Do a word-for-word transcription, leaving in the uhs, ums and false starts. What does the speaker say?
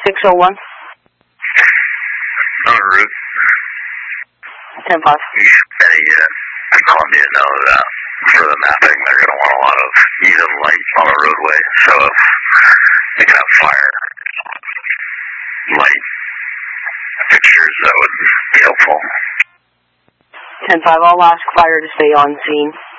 six oh one. En route. ten five. Any uh, Columbia know that for the mapping they're going to want a lot of even light on the roadway, so if they can have fire light pictures, that would be helpful. ten five, I'll ask fire to stay on scene.